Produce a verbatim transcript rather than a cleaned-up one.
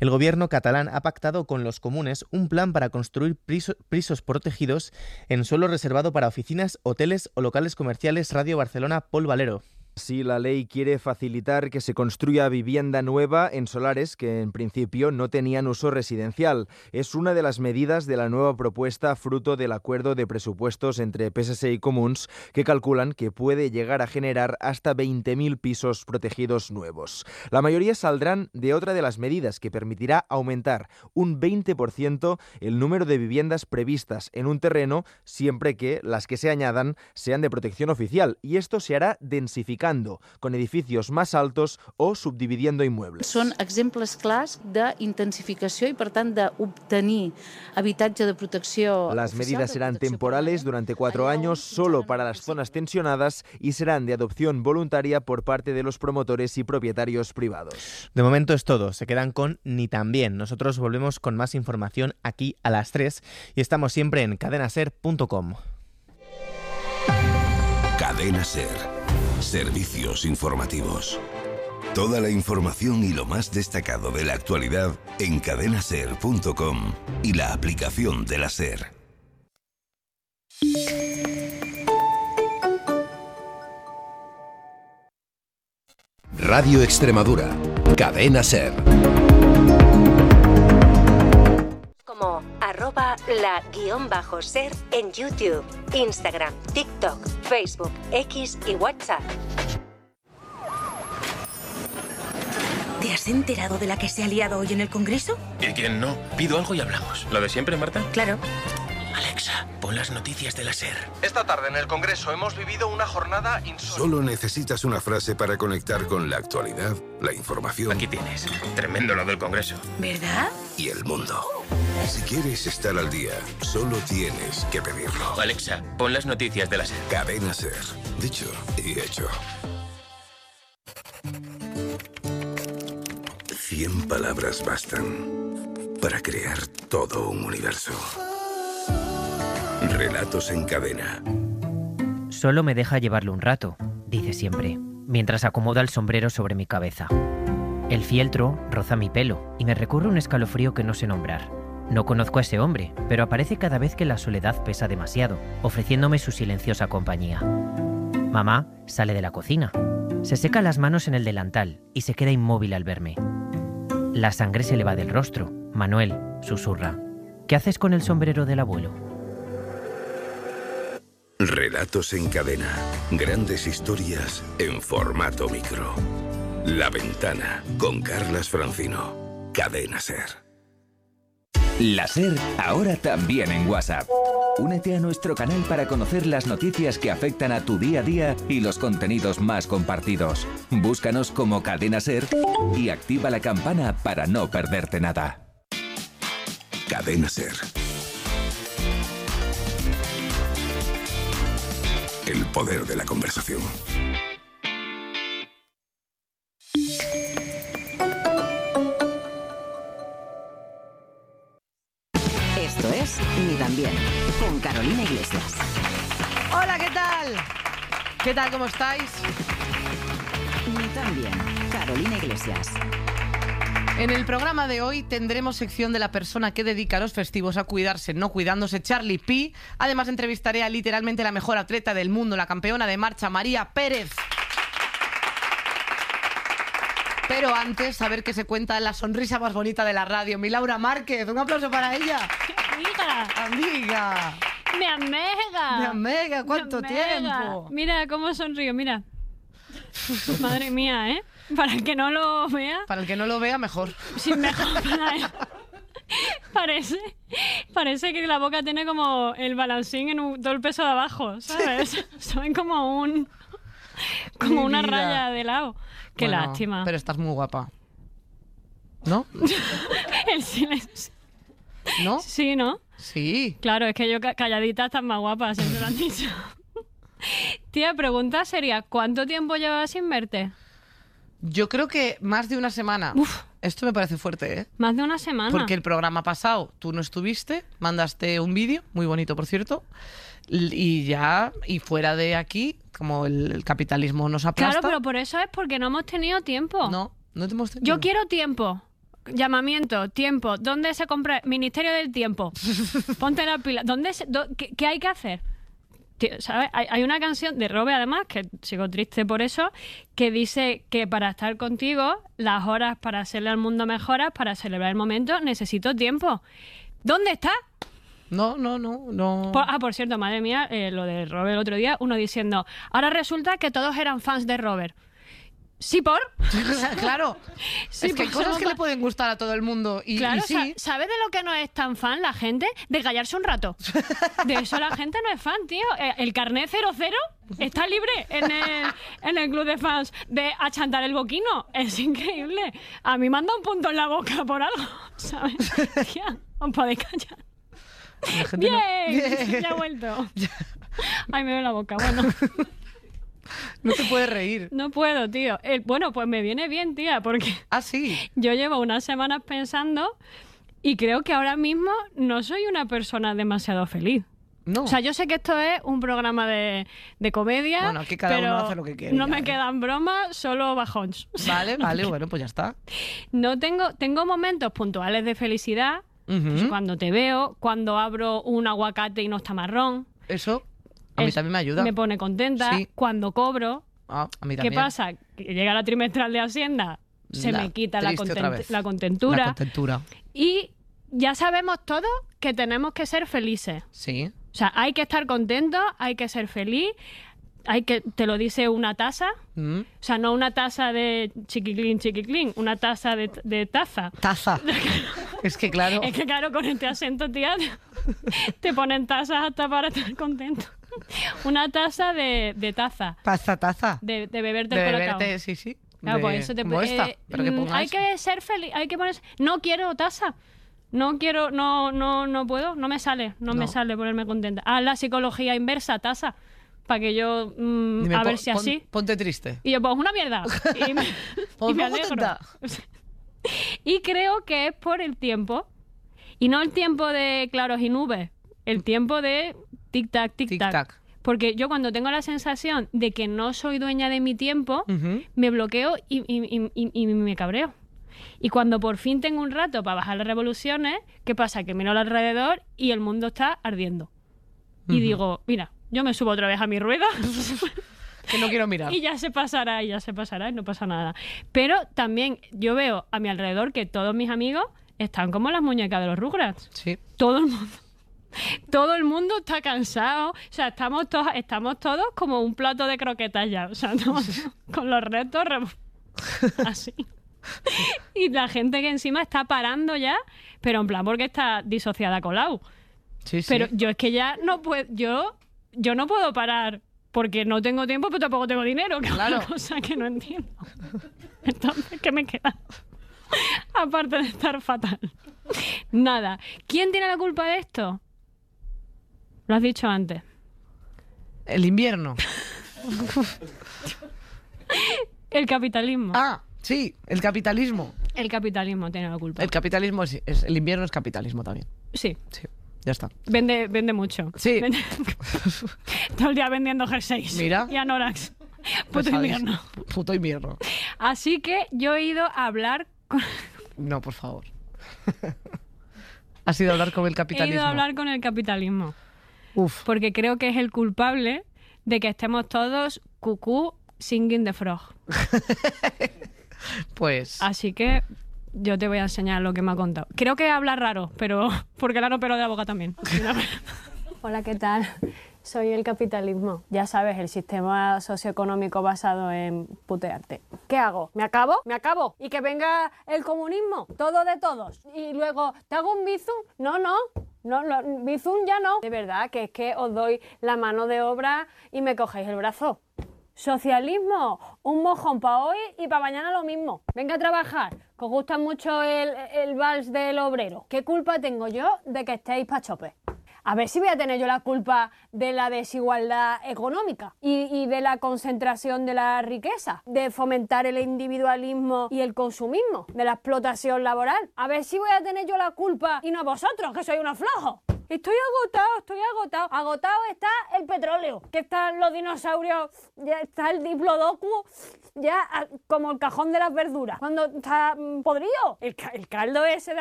El gobierno catalán ha pactado con los comunes un plan para construir piso, pisos protegidos en suelo reservado para oficinas, hoteles o locales comerciales. Radio Barcelona, Pol Valero. Sí, la ley quiere facilitar que se construya vivienda nueva en solares que en principio no tenían uso residencial. Es una de las medidas de la nueva propuesta fruto del acuerdo de presupuestos entre P S C y Comuns que calculan que puede llegar a generar hasta veinte mil pisos protegidos nuevos. La mayoría saldrán de otra de las medidas que permitirá aumentar un veinte por ciento el número de viviendas previstas en un terreno siempre que las que se añadan sean de protección oficial, y esto se hará densificando con edificios más altos o subdividiendo inmuebles. Són exemples clars d'intensificació i, per tant, d'obtenir habitatge de protecció. Las medidas serán temporales durante cuatro años solo para las zonas tensionadas y serán de adopción voluntaria por parte de los promotores y propietarios privados. De momento es todo. Se quedan con Ni tan bien. Nosotros volvemos con más información aquí a las tres y estamos siempre en cadena ser punto com. Cadena Ser. Servicios informativos. Toda la información y lo más destacado de la actualidad en cadena ser punto com y la aplicación de la SER. Radio Extremadura. Cadena SER. Como arroba la guión bajo ser en YouTube, Instagram, TikTok, Facebook, X y WhatsApp. ¿Te has enterado de la que se ha liado hoy en el Congreso? ¿Y quién no? Pido algo y hablamos. ¿Lo de siempre, Marta? Claro. Alexa, pon las noticias de la SER. Esta tarde en el Congreso hemos vivido una jornada insólita. Solo necesitas una frase para conectar con la actualidad, la información. Aquí tienes. Tremendo lo del Congreso. ¿Verdad? Y el mundo. Si quieres estar al día, solo tienes que pedirlo. Alexa, pon las noticias de la SER. Cadena SER. Dicho y hecho. Cien palabras bastan para crear todo un universo. Relatos en cadena. Solo me deja llevarlo un rato, dice siempre, mientras acomoda el sombrero sobre mi cabeza. El fieltro roza mi pelo y me recorre un escalofrío que no sé nombrar. No conozco a ese hombre, pero aparece cada vez que la soledad pesa demasiado, ofreciéndome su silenciosa compañía. Mamá sale de la cocina. Se seca las manos en el delantal y se queda inmóvil al verme. La sangre se le va del rostro. Manuel susurra. ¿Qué haces con el sombrero del abuelo? Relatos en cadena. Grandes historias en formato micro. La Ventana, con Carlas Francino. Cadena SER. La SER, ahora también en WhatsApp. Únete a nuestro canal para conocer las noticias que afectan a tu día a día y los contenidos más compartidos. Búscanos como Cadena SER y activa la campana para no perderte nada. Cadena SER. El poder de la conversación. Esto es Ni tan bien, con Carolina Iglesias. Hola, ¿qué tal? ¿Qué tal, cómo estáis? Ni tan bien, Carolina Iglesias. En el programa de hoy tendremos sección de la persona que dedica los festivos a cuidarse, no cuidándose, Charlie Pi. Además entrevistaré a literalmente la mejor atleta del mundo, la campeona de marcha, María Pérez. Pero antes, a ver qué se cuenta la sonrisa más bonita de la radio, mi Laura Márquez. Un aplauso para ella. ¡Amiga! ¡Amiga! ¡Mi amiga! ¡Mi amiga! ¿Cuánto Mi amiga. tiempo? Mira cómo sonrío, mira. Madre mía, ¿eh? Para el que no lo vea... Para el que no lo vea, mejor. Sí, mejor para él. Parece, parece que la boca tiene como el balancín en un, todo el peso de abajo, ¿sabes? Son como un... Como Mi una vida. raya de lado. Qué Bueno, lástima. Pero estás muy guapa. ¿No? El silencio. ¿No? Sí, ¿no? Sí. Claro, es que yo ca- calladita estás más guapa, siempre lo han dicho. Tía, pregunta sería, ¿cuánto tiempo llevas sin verte? Yo creo que más de una semana. Uf. Esto me parece fuerte, ¿eh? Más de una semana. Porque el programa pasado tú no estuviste, mandaste un vídeo, muy bonito por cierto, l- y ya, y fuera de aquí, como el, el capitalismo nos aplasta... Claro, pero por eso es porque no hemos tenido tiempo. No, no te hemos tenido. Yo quiero tiempo. llamamiento, tiempo, ¿dónde se compra? Ministerio del Tiempo. Ponte la pila. ¿Dónde se, do, qué, ¿Qué hay que hacer? Tío, ¿sabes? Hay, hay una canción de Robe, además, que sigo triste por eso, que dice que para estar contigo, las horas para hacerle al mundo mejoras, para celebrar el momento, necesito tiempo. ¿Dónde está? No, no, no, no. Por, ah, por cierto, madre mía, eh, lo de Robert el otro día, uno diciendo, ahora resulta que todos eran fans de Robert. ¿Sí por? Claro. Sí, es que hay cosas que le pueden gustar a todo el mundo. Y, claro, y sí. ¿sabes de lo que no es tan fan la gente? De callarse un rato. De eso la gente no es fan, tío. El carnet cero cero está libre en el, en el club de fans de achantar el boquino. Es increíble. A mí me han dado un punto en la boca por algo, ¿sabes? Tía, os podéis callar. ¡Bien! No... ¡Bien! Ya he vuelto. Ay, me veo la boca, bueno. No te puedes reír. No puedo, tío. El, bueno, pues me viene bien, tía, porque... Ah, sí. Yo llevo unas semanas pensando y creo que ahora mismo no soy una persona demasiado feliz. No. O sea, yo sé que esto es un programa de, de comedia, bueno, aquí cada pero uno hace lo que quiere. No ya, me ¿eh? quedan bromas, solo bajons. Vale, vale, bueno, pues ya está. No tengo, tengo momentos puntuales de felicidad, uh-huh. Pues cuando te veo, cuando abro un aguacate y no está marrón. Eso... A mí es, también me ayuda. Me pone contenta. Sí. Cuando cobro, ah, a mí también. ¿Qué pasa? Que llega la trimestral de Hacienda, se la me quita la, content la, contentura. la contentura. Y ya sabemos todos que tenemos que ser felices. Sí. O sea, hay que estar contentos, hay que ser feliz. Hay que, te lo dice una taza. Mm. O sea, no una taza de chiquiclín, chiquiclín, una taza de, de taza. Taza. Es que claro. Es que claro, con este acento, tía, te ponen tazas hasta para estar contento. Una taza de, de taza. Taza, taza. De, de beberte de el beberte, colacao. sí, sí. Claro, de, pues eso te como esta, eh, pero que pongas. Hay que ser feliz, hay que ponerse... No quiero taza. No quiero, no, no, no puedo, no me sale, no, no. me sale ponerme contenta. Haz la psicología inversa, taza. Para que yo, mmm, Dime, a ver si pon, así. Ponte triste. Y yo, pues una mierda. Y me, y me alegro. Y creo que es por el tiempo. Y no el tiempo de claros y nubes. El tiempo de tic-tac, tic-tac. Tic Porque yo cuando tengo la sensación de que no soy dueña de mi tiempo, uh-huh. me bloqueo y, y, y, y, y me cabreo. Y cuando por fin tengo un rato para bajar las revoluciones, ¿qué pasa? Que miro al alrededor y el mundo está ardiendo. Y uh-huh. digo, mira, yo me subo otra vez a mi rueda. Que no quiero mirar. Y ya se pasará, y ya se pasará, y no pasa nada. Pero también yo veo a mi alrededor que todos mis amigos están como las muñecas de los Rugrats. Sí. Todo el mundo. Todo el mundo está cansado. O sea, estamos todos, estamos todos como un plato de croquetas ya. O sea, no, con los restos así. Y la gente que encima está parando ya, pero en plan porque está disociada Colau. Sí, sí. Pero yo es que ya no puedo, yo, yo no puedo parar porque no tengo tiempo, pero tampoco tengo dinero, que claro. Es una cosa que no entiendo. Entonces, ¿qué me queda? Aparte de estar fatal. Nada. ¿Quién tiene la culpa de esto? Lo has dicho antes. El invierno. El capitalismo. Ah, sí, el capitalismo. El capitalismo tiene la culpa. El capitalismo es, es el invierno es capitalismo también. Sí. Sí. Ya está. Vende, vende mucho. Sí. Vende... Todo el día vendiendo jerseys. Mira. Y anorax. Puto invierno. Puto invierno. Así que yo he ido a hablar con... No, por favor. Has ido a hablar con el capitalismo. He ido a hablar con el capitalismo. Uf. Porque creo que es el culpable de que estemos todos cucú singing the frog. Pues... Así que... yo te voy a enseñar lo que me ha contado. Creo que habla raro, pero porque el pero de la boca también. Hola, ¿qué tal? Soy el capitalismo. Ya sabes, el sistema socioeconómico basado en putearte. ¿Qué hago? ¿Me acabo? ¿Me acabo? ¿Y que venga el comunismo? Todo de todos. Y luego, ¿te hago un bizum? No, no. No, no, bizum ya no. De verdad, que es que os doy la mano de obra y me cogéis el brazo. Socialismo, un mojón para hoy y para mañana lo mismo. Venga a trabajar, que os gusta mucho el, el vals del obrero. ¿Qué culpa tengo yo de que estéis pa' chope? A ver si voy a tener yo la culpa de la desigualdad económica y, y de la concentración de la riqueza, de fomentar el individualismo y el consumismo, de la explotación laboral. A ver si voy a tener yo la culpa y no vosotros, que sois unos flojos. Estoy agotado, estoy agotado. Agotado está el petróleo, que están los dinosaurios, ya está el diplodocus, ya como el cajón de las verduras. Cuando está mm, podrido, el, el caldo ese de